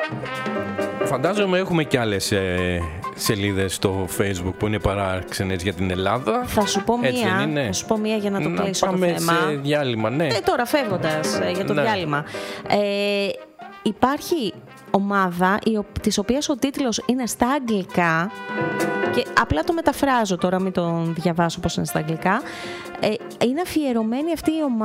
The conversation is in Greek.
Φαντάζομαι έχουμε και άλλες σελίδες στο Facebook που είναι παράξενες για την Ελλάδα. Θα σου πω μία για να το κλείσω το θέμα. Να πάμε σε διάλειμμα, ναι. Τώρα φεύγοντας για το διάλειμμα. Υπάρχει ομάδα της οποίας ο τίτλος είναι στα αγγλικά και απλά το μεταφράζω τώρα, μην τον διαβάσω πώς είναι στα αγγλικά. Είναι αφιερωμένη αυτή η ομάδα